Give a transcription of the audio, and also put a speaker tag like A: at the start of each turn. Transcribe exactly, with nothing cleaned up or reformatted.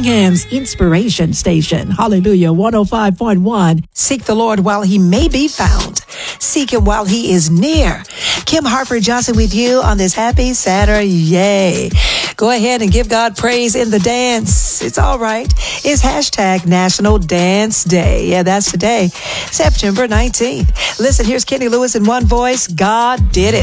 A: Birmingham's Inspiration Station. Hallelujah. one oh five point one.
B: Seek the Lord while he may be found. Seek him while he is near. Kim Harper Johnson with you on this happy Saturday. Yay. Go ahead and give God praise in the dance. It's all right. It's hashtag National Dance Day. Yeah, that's today, September nineteenth. Listen, here's Kenny Lewis in one voice. God did it.